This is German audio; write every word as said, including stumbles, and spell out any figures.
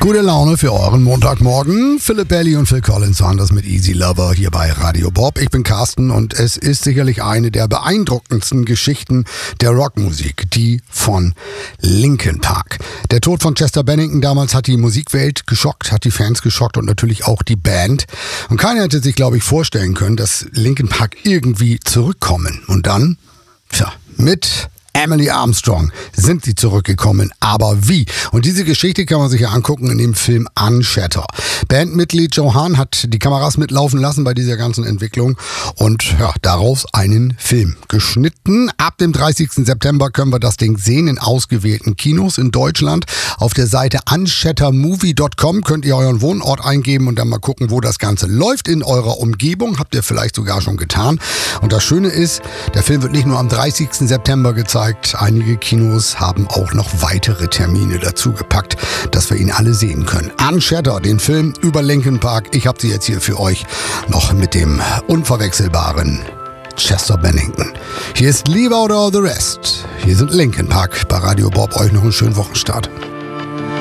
Gute Laune für euren Montagmorgen. Philip Bailey und Phil Collins waren das mit Easy Lover hier bei Radio Bob. Ich bin Carsten und es ist sicherlich eine der beeindruckendsten Geschichten der Rockmusik, die von Linkin Park. Der Tod von Chester Bennington damals hat die Musikwelt geschockt, hat die Fans geschockt und natürlich auch die Band. Und keiner hätte sich, glaube ich, vorstellen können, dass Linkin Park irgendwie zurückkommen. Und dann, tja, mit Emily Armstrong sind sie zurückgekommen, aber wie? Und diese Geschichte kann man sich ja angucken in dem Film Unshatter. Bandmitglied Joe Hahn hat die Kameras mitlaufen lassen bei dieser ganzen Entwicklung und ja, daraus einen Film geschnitten. Ab dem dreißigsten September können wir das Ding sehen in ausgewählten Kinos in Deutschland. Auf der Seite unshattermovie punkt com könnt ihr euren Wohnort eingeben und dann mal gucken, wo das Ganze läuft in eurer Umgebung. Habt ihr vielleicht sogar schon getan. Und das Schöne ist, der Film wird nicht nur am dreißigsten September gezeigt. Einige Kinos haben auch noch weitere Termine dazu gepackt, dass wir ihn alle sehen können. Unshatter, den Film über Linkin Park. Ich habe sie jetzt hier für euch noch mit dem unverwechselbaren Chester Bennington. Hier ist Leave Out All the Rest. Hier sind Linkin Park bei Radio Bob. Euch noch einen schönen Wochenstart.